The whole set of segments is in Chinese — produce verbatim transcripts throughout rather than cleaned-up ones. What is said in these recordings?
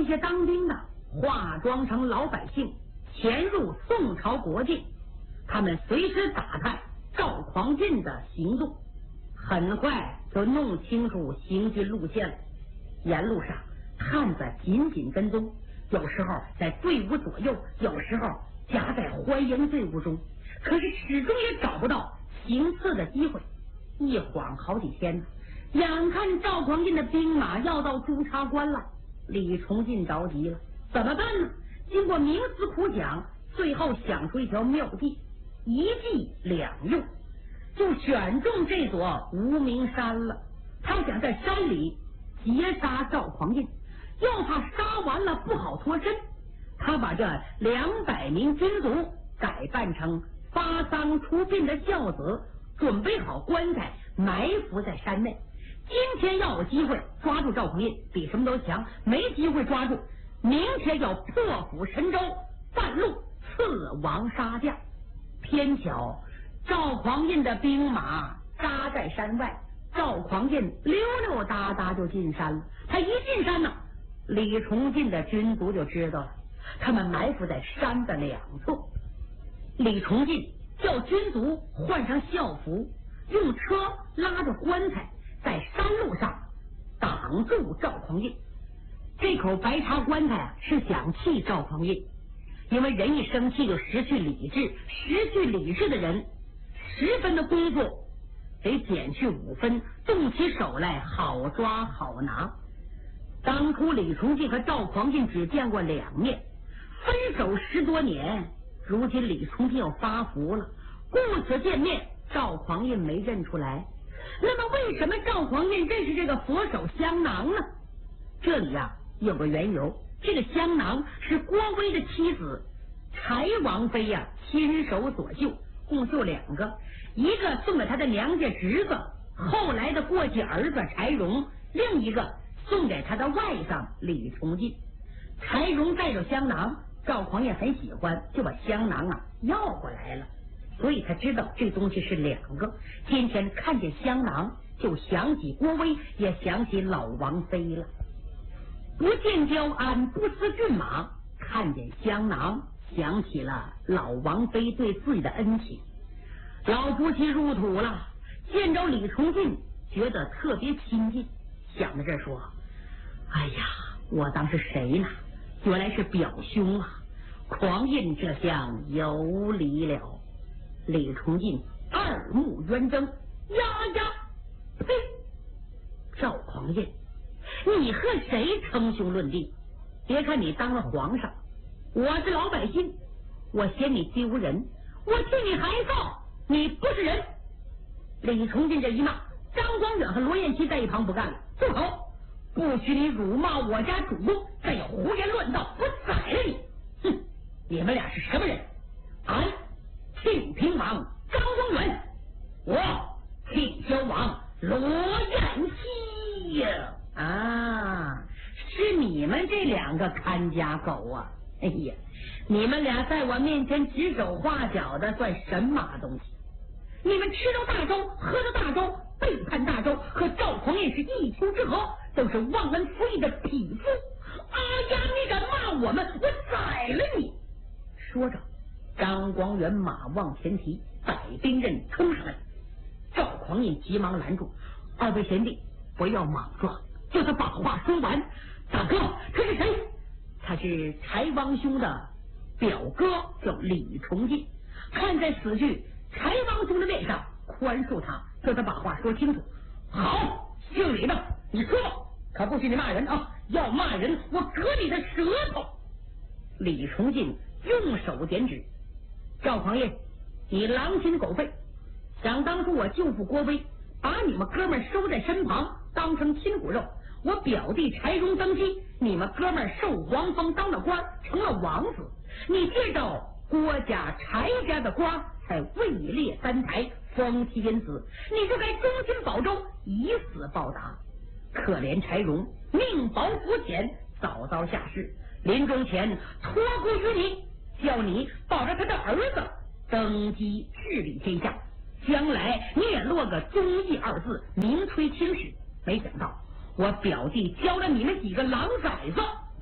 这些当兵的化妆成老百姓，潜入宋朝国境，他们随时打探赵匡胤的行动，很快就弄清楚行军路线了。沿路上探子紧紧跟踪，有时候在队伍左右，有时候夹在欢迎队伍中，可是始终也找不到行刺的机会。一晃好几天呢，眼看赵匡胤的兵马要到朱察关了，李崇进着急了，怎么办呢？经过冥思苦想，最后想出一条妙计，一计两用，就选中这座无名山了。他想在山里截杀赵匡胤，又怕杀完了不好脱身，他把这两百名军卒改扮成发丧出殡的孝子，准备好棺材埋伏在山内。今天要有机会抓住赵匡胤，比什么都强；没机会抓住，明天要破釜沉舟，半路刺王杀将。偏巧赵匡胤的兵马扎在山外，赵匡胤溜溜达达就进山了。他一进山呢，李崇进的军卒就知道了，他们埋伏在山的两侧。李崇进叫军卒换上校服，用车拉着棺材，在山路上挡住赵匡胤。这口白茶棺材啊，是想气赵匡胤，因为人一生气就失去理智，失去理智的人，十分的工作得减去五分，动起手来好抓好拿。当初李崇进和赵匡胤只见过两面，分手十多年，如今李崇进又发福了，故此见面，赵匡胤没认出来。那么为什么赵匡胤认识这个佛手香囊呢？这里啊有个缘由，这个香囊是郭威的妻子柴王妃呀、啊、亲手所绣，共绣两个，一个送给他的娘家侄子，后来的过继儿子柴荣，另一个送给他的外甥李崇进。柴荣带着香囊，赵匡胤很喜欢，就把香囊啊要过来了，所以他知道这东西是两个。今天看见香囊，就想起郭威，也想起老王妃了。不见雕鞍，不思骏马，看见香囊，想起了老王妃对自己的恩情。老夫妻入土了，见着李崇进，觉得特别亲近，想到这说：哎呀，我当是谁呢？原来是表兄啊！匡胤这厢有理了。李崇进二目圆睁，呀呀，呸！赵匡胤，你和谁称兄论弟？别看你当了皇上，我是老百姓，我嫌你丢人，我替你还告，你不是人。李崇进这一骂，张光远和罗彦熙在一旁不干了，住口！不许你辱骂我家主公，再有胡言乱道，我宰了你！哼，你们俩是什么人？俺庆平王张光远，我庆霄王罗彦熙呀！啊，是你们这两个看家狗啊！哎呀，你们俩在我面前指手画脚的，算什么东西？你们吃着大粥，喝着大粥，背叛大粥，和赵匡胤是一丘之貉，都是忘恩负义的匹夫！啊呀，你敢骂我们，我宰了你！说着，张光远马往前提，带兵刃冲上来。赵匡胤急忙拦住：二位贤弟，不要莽撞，叫他把话说完。大哥，他是谁？他是柴王兄的表哥，叫李崇进。看在死去柴王兄的面上，宽恕他，叫他把话说清楚。好，姓李的，你说，可不许你骂人啊！要骂人，我割你的舌头！李崇进用手点指：赵匡胤，你狼心狗肺！想当初我舅父郭威把你们哥们收在身旁，当成亲骨肉。我表弟柴荣登基，你们哥们受皇封，当了官，成了王子。你借着郭家、柴家的瓜，才位列三台，封其因子，你就该忠心保州，以死报答。可怜柴荣命薄福浅，早早下世，临终前托孤于你，叫你保着他的儿子登基治理天下，将来你也落个忠义二字，名垂青史。没想到我表弟教了你们几个狼崽子，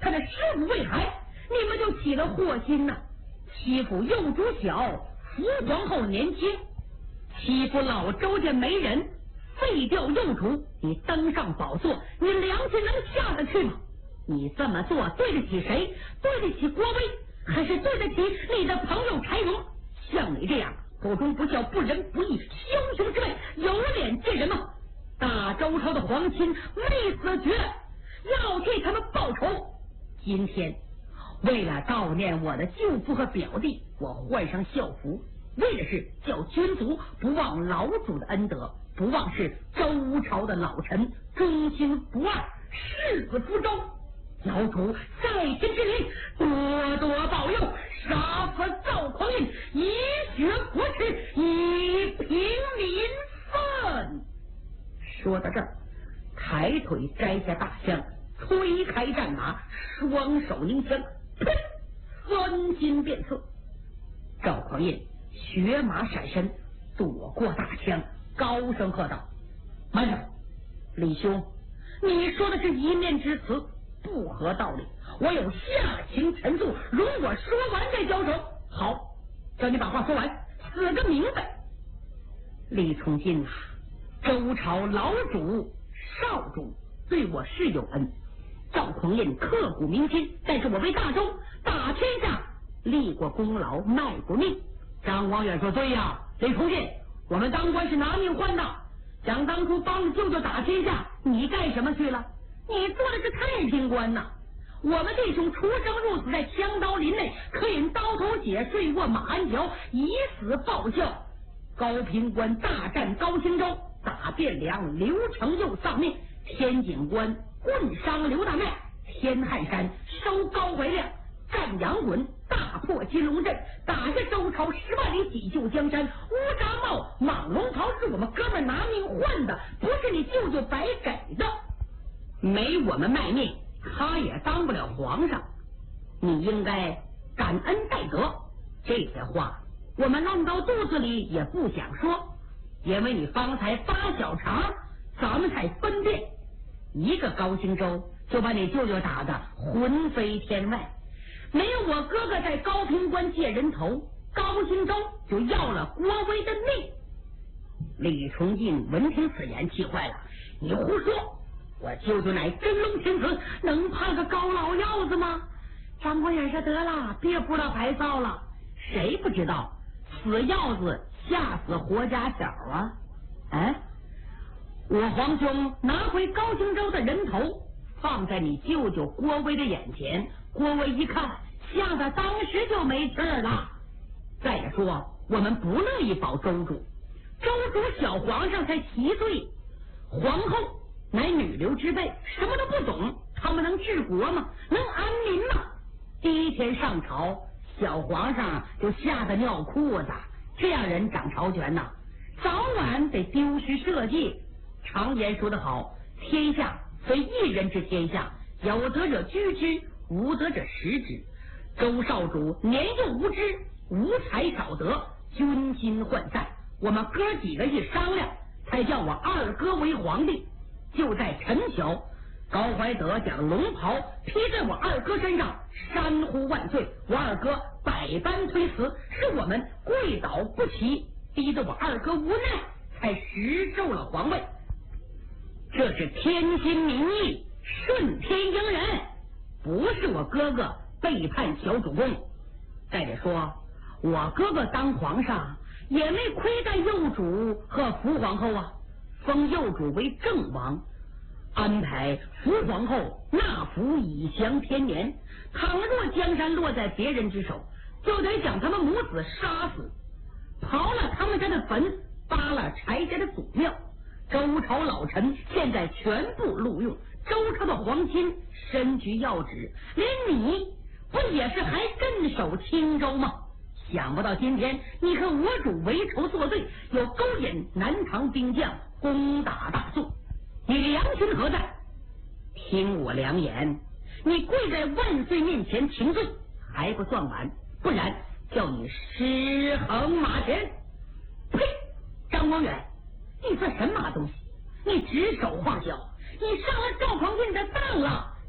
他的师傅为害，你们就起了祸心呐、啊！欺负幼主小，扶皇后年轻，欺负老周家媒人，废掉幼主，你登上宝座，你良心能下得去吗？你这么做对得起谁？对得起国威，还是对得起你的朋友柴荣？像你这样不忠不孝、不仁不义、枭雄之辈，有脸见人吗？大周朝的皇亲没死绝，要替他们报仇。今天为了悼念我的舅父和表弟，我换上校服，为的是叫军族不忘老祖的恩德，不忘是周朝的老臣，忠心不二，誓死福州。老祖在天之灵，多多保佑，杀死赵匡胤，以雪国耻，以平民愤。说到这儿，抬腿摘下大枪，推开战马，双手拧枪，砰！分金变色。赵匡胤血马闪身，躲过大枪，高声喝道：“慢着，李兄，你说的是一面之词，不合道理。我有下情陈述，容我说完再交手。好，叫你把话说完，死个明白。”李从进啊，周朝老主少主对我是有恩，赵匡胤刻骨铭心，但是我为大周打天下立过功劳，卖过命。张光远说：“对呀，李从进，我们当官是拿命换的，想当初帮着舅舅打天下，你干什么去了？你做的是太平官呐！我们弟兄出生入死在枪刀林内，可饮刀头血，睡卧马鞍桥，以死报效。高平关大战高兴州，打汴梁，刘承佑丧命；天井关棍伤刘大迈，天汉山收高怀亮，战杨滚，大破金龙镇，打下周朝十万里，急救江山。乌纱帽、蟒龙袍是我们哥们拿命换的，不是你舅舅白给的。没我们卖命，他也当不了皇上。你应该感恩戴德。这些话我们弄到肚子里也不想说，因为你方才发小肠，咱们才分辨。一个高兴州就把你舅舅打得魂飞天外，没有我哥哥在高平关借人头，高兴州就要了国威的命。李崇进闻听此言，气坏了：“你胡说！我舅舅乃真龙天子，能怕个高老腰子吗？”张国远说：“得了，别不了排臊了，谁不知道死腰子吓死活家小啊？哎，我皇兄拿回高兴州的人头，放在你舅舅郭威的眼前，郭威一看，吓得当时就没气儿了。再也说，我们不乐意保周主，周主小皇上才七岁，皇后乃女流之辈，什么都不懂，他们能治国吗？能安民吗？第一天上朝，小皇上就吓得尿裤子，这样人掌朝权呐，早晚得丢失社稷。常言说得好，天下非一人之天下，有德者居之，无德者食之。周少主年幼无知，无才少德，军心涣散，我们哥几个一商量，才叫我二哥为皇帝。就在陈桥，高怀德将龙袍披在我二哥身上，山呼万岁，我二哥百般推辞，是我们跪倒不起，逼得我二哥无奈，才实受了皇位。这是天心民意，顺天应人，不是我哥哥背叛小主公。再者说，我哥哥当皇上也没亏待幼主和福皇后啊，封幼主为正王，安排福皇后纳福以降天年。倘若江山落在别人之手，就得将他们母子杀死，刨了他们家的坟，扒了柴家的祖庙。周朝老臣现在全部录用，周朝的皇亲身居要职，连你不也是还镇守青州吗？想不到今天你和我主为仇作对，又勾引南唐兵将攻打大宋，你良心何在？听我良言，你跪在万岁面前请罪还不算晚，不然叫你尸横马前。呸！张光远，你算什么东西？你指手画脚，你上了赵匡胤的当了，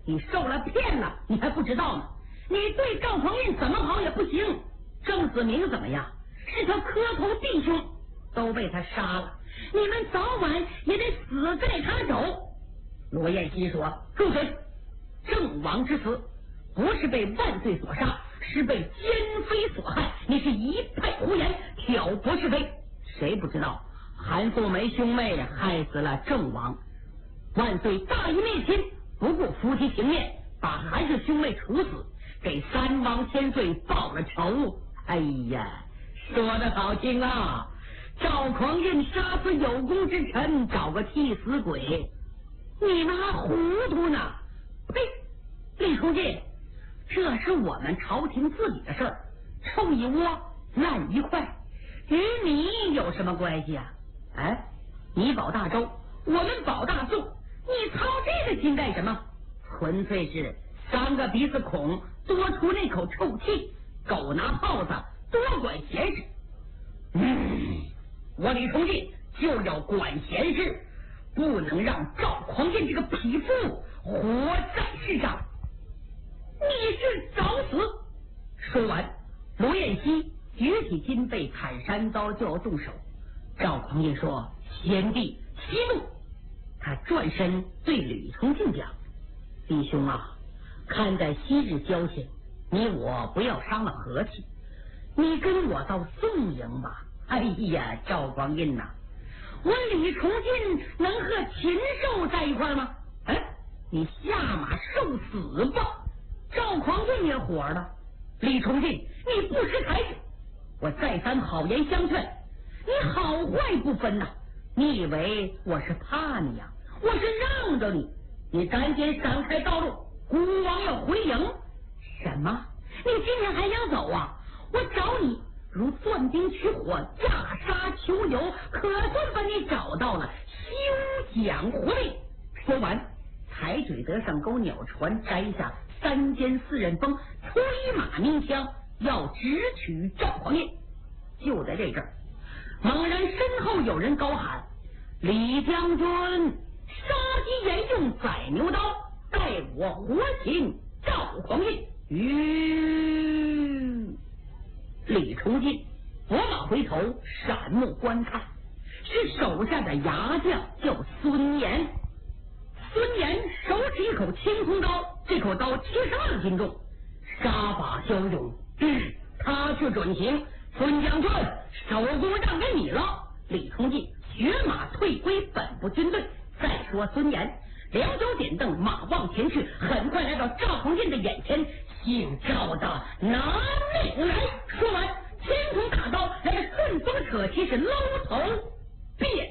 你受了骗了，你还不知道呢。你对赵匡胤怎么跑也不行。郑子明怎么样？是他磕头弟兄都被他杀了，你们早晚也得死在他手。罗彦熙说：住嘴！郑王之死不是被万岁所杀，是被奸妃所害，你是一派胡言，挑拨是非。谁不知道韩素梅兄妹害死了郑王？万岁大义灭亲，不顾夫妻情面，把韩氏兄妹处死，给三王千岁报了仇。哎呀，说的好听啊！赵匡胤杀死有功之臣，找个替死鬼，你们还糊涂呢？呸！李书记，这是我们朝廷自己的事儿，臭一窝烂一块，与你有什么关系啊？哎，你保大周，我们保大宋，你操这个心干什么？纯粹是三个鼻子孔多出那口臭气，狗拿耗子多管闲事。嗯，我李崇进就要管闲事，不能让赵匡胤这个匹夫活在世上。你是找死！说完，罗彦熙举起金背砍山刀就要动手。赵匡胤说：贤弟息怒。他转身对吕崇进讲：弟兄啊，看在昔日交情，你我不要伤了和气，你跟我到宋营吧。哎呀，赵匡胤呐、啊，我李崇进能和禽兽在一块吗？哎，你下马受死吧！赵匡胤也火了，李崇进，你不识抬举，我再三好言相劝，你好坏不分呐、啊！你以为我是怕你呀、啊？我是让着你，你赶紧闪开道路，孤王要回营。什么？你今天还想走啊？我找你如钻冰取火，压沙求油，可算把你找到了，休讲胡令！说完，抬嘴得上钩鸟船，摘下三尖四刃锋，催马鸣枪，要直取赵匡胤。就在这阵儿，猛然身后有人高喊：李将军，杀鸡焉用宰牛刀，待我活擒赵匡胤！吁！李崇进拨马回头，闪目观看，是手下的牙将，叫孙岩。孙岩手持一口青铜刀，这口刀七十二斤重，杀伐骁勇。嗯，他去准行。孙将军，手功让给你了。李崇进学马退归本部军队。再说孙岩两脚点蹬，马往前去，很快来到赵匡胤的眼前。姓赵的拿命来！说完，青铜大刀来个顺风扯旗，是搂头便